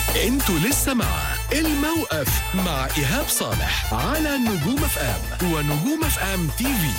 انتوا لسه مع الموقف مع إيهاب صالح على نجوم اف ام ونجوم اف ام تي في.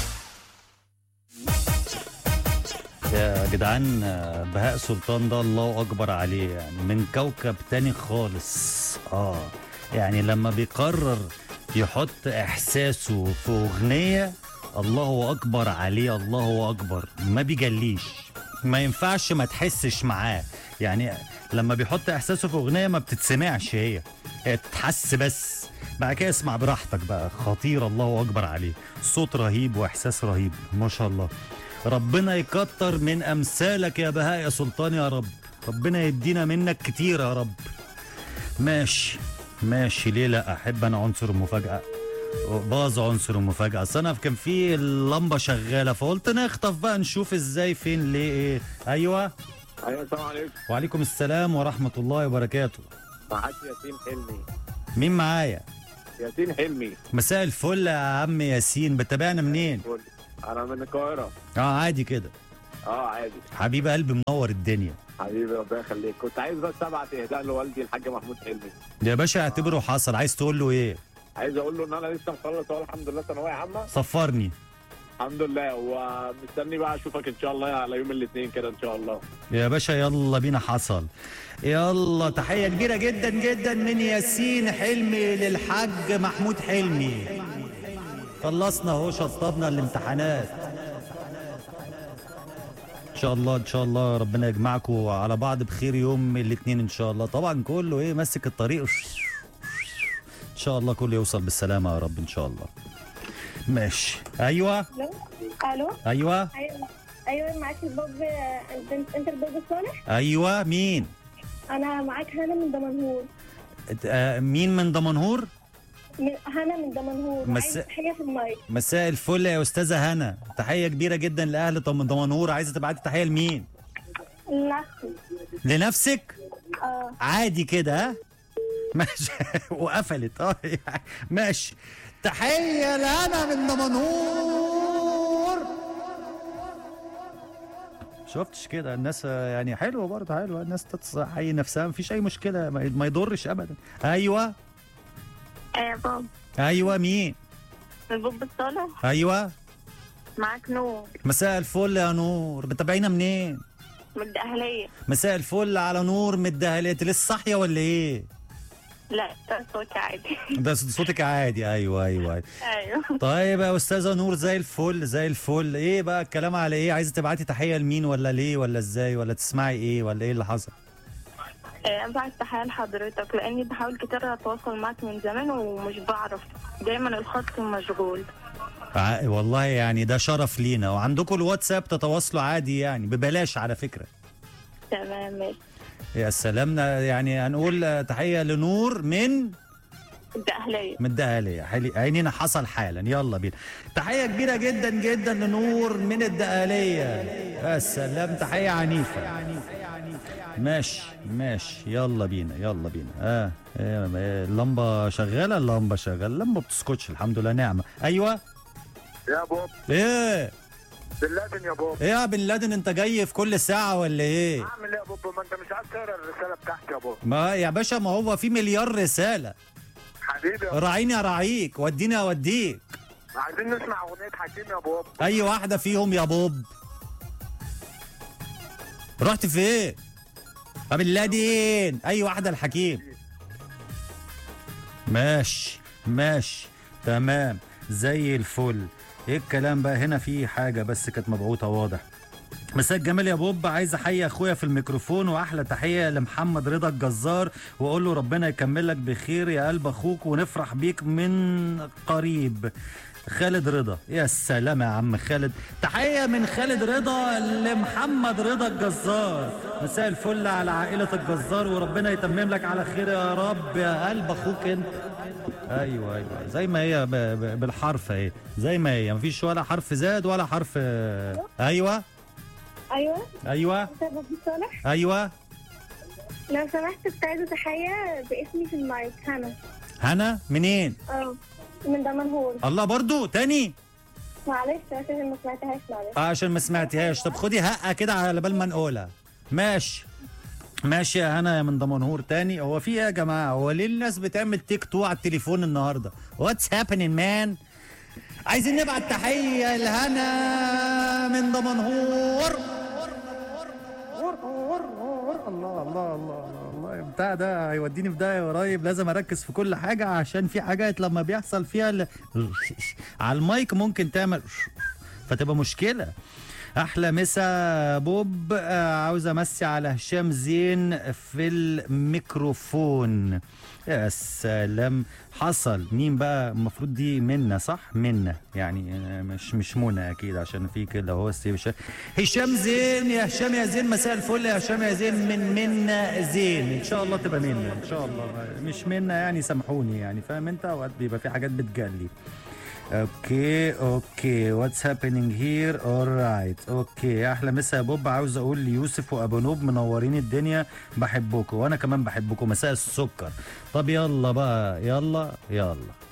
يا جدعان، بهاء سلطان ده الله اكبر عليه، يعني من كوكب تاني خالص. يعني لما بيقرر يحط احساسه في اغنية، الله اكبر عليه، الله اكبر، ما بيجليش، ما ينفعش ما تحسش معاه. يعني لما بيحط احساسه في اغنية ما بتتسمعش، هي تتحس بس، بعد كده اسمع براحتك بقى. خطير، الله اكبر عليه، صوت رهيب واحساس رهيب، ما شاء الله. ربنا يكتر من امثالك يا بهاء يا سلطان يا رب، ربنا يدينا منك كتير يا رب. ماشي ماشي، ليه لا؟ احب انا عنصر المفاجأة. باظ عنصر المفاجأة، اصل انا كان في اللمبة شغالة فقلت نخطف بقى نشوف ازاي فين ليه ايه. ايوه السلام عليكم. وعليكم السلام ورحمة الله وبركاته. معاك ياسين حلمي. مين معايا؟ ياسين حلمي. مساء الفل يا عم ياسين، بتابعنا منين؟ انا من القاهرة. عادي كده. عادي. حبيب قلبي، منور الدنيا. حبيبي ربنا يخليك. كنت عايز بس ابعت اهداء لوالدي الحاج محمود حلمي. يا باشا اعتبره حصل. عايز تقول له ايه؟ عايز اقول له ان انا لسه مخلص اهو الحمد لله ثانوية عامة. صفرني. الحمد لله، ومستني بقى اشوفك ان شاء الله على يوم الاثنين كده ان شاء الله. يا باشا يلا بينا، حصل. يلا، تحية كبيرة جدا جدا من ياسين حلمي للحاج محمود حلمي. خلصنا اهو، شطبنا الامتحانات. ان شاء الله ان شاء الله ربنا يجمعكم على بعض بخير يوم الاثنين ان شاء الله. طبعا كله ايه ماسك الطريق، ان شاء الله كله يوصل بالسلامة يا رب ان شاء الله. ماشي. ايوه الو. ايوه ايوه معاك الباب. انت الباب الصالح. ايوه، مين؟ انا معاك هنا من دمنهور. مين من دمنهور؟ هنا من دمنهور. عايزه تحيه في المايك. مساء الفل يا استاذه هنا، تحيه كبيره جدا لاهل دمنهور. عايزه تبعتي تحيه لمين؟ لنفسي. لنفسك؟ عادي كده. ها ماشي. وقفلت. ماشي. تحيه لهنا من دمنهور. شفتش كده الناس؟ يعني حلوه برضه، حلوه الناس تحيي نفسها، مفيش اي مشكله، ما يضرش ابدا. ايوه بابا. ايوه، مين؟ الباب الصالح. ايوه معاك نور. مساء الفل يا نور، بتابعينا منين؟ من الدهلية. مساء الفل على نور من الدهلية. انت لسه صاحيه ولا ايه؟ لا ده صوتي عادي. ده صوتك عادي. ايوه. ايوه. طيب يا استاذه نور، زي الفل زي الفل. ايه بقى الكلام على ايه؟ عايزه تبعتي تحيه لمين ولا ليه ولا ازاي ولا تسمعي ايه ولا ايه اللي حصل؟ ابعت تحيه لحضرتك لاني بحاول كتير اتواصل معك من زمان ومش بعرف، دايما الخط مشغول. والله يعني ده شرف لينا. وعندكم الواتساب تتواصلوا عادي يعني ببلاش على فكره. تمام ماشي. يا سلام. يعني هنقول تحيه لنور من الدهلية. من الدقهلية. عينينا حصل حالا. يلا بينا. تحية كبيرة جدا جدا لنور من الدقهلية. يا سلام، تحية عنيفة. ماشي ماشي، يلا بينا يلا بينا. اللمبة شغالة، اللمبة شغالة، اللمبة بتسكتش الحمد لله، نعمة. أيوة يا بوب. إيه؟ بن لادن يا بوب. إيه يا بن لادن، أنت جاي في كل ساعة ولا إيه؟ اعمل ايه يا بوب؟ ما انت مش عايز تقرا الرسالة بتاعتي يا بوب. ما يا باشا، ما هو في مليار رسالة. حبيبي يا بوب. راعيني أراعيك، وديني أوديك. عايزين نسمع اغنية حكيم يا بوب. أي واحدة فيهم يا بوب. رحت فين؟ بن لادن. أي واحدة الحكيم. ماشي ماشي تمام زي الفل. ايه الكلام بقى؟ هنا في حاجة بس كانت مبعوثة واضح. مساء الجمال يا بوب، عايز احيي اخويا في الميكروفون، واحلى تحيه لمحمد رضا الجزار، واقول له ربنا يكملك بخير يا قلب اخوك، ونفرح بيك من قريب. خالد رضا. يا سلام يا عم خالد. تحيه من خالد رضا لمحمد رضا الجزار. مساء الفل على عائله الجزار، وربنا يتمم لك على خير يا رب يا قلب اخوك انت. ايوه زي ما هي بالحرف اهي، زي ما هي، مفيش ولا حرف زاد ولا حرف. ايوه ايوه. انت بابا صالح. ايوه لو سمحت كنت عايزه تحيه باسمي في المايك. هنا منين؟ من دمنهور. الله، برضو تاني؟ معلش عشان ما سمعتهاش. معلش عشان ما سمعتهاش. طب خدي هقه كده على بال ما نقولها. ماشي. ماشي يا هنا يا من دمنهور تاني. هو في ايه يا جماعه؟ هو ليه الناس بتعمل تيك تو على التليفون النهارده؟ واتس هابينج مان؟ عايزين نبعت تحيه لهنا من دمنهور. الله الله الله الله، بتاع ده هيوديني في داهيه قريب. لازم اركز في كل حاجه عشان في حاجات لما بيحصل فيها على المايك ممكن تعمل فتبقى مشكله. احلى مسا بوب. عاوز امسي على هشام زين في الميكروفون. يا سلام. حصل. مين بقى؟ المفروض دي منا صح؟ منا يعني مش منى اكيد عشان في كده هو هشام زين. يا هشام يا زين مساء الفل يا هشام يا زين من منا زين. ان شاء الله تبقى منا ان شاء الله، مش منا يعني سامحوني يعني فاهم انت، اوقات بيبقى في حاجات بتجلي. اوكي واتس هابينج هير اورايت. اوكي احلى مسا يا بوب. عاوز اقول ليوسف وابو نوب منورين الدنيا، بحبكم وانا كمان بحبكم. مساء السكر. طب يلا بقى يلا.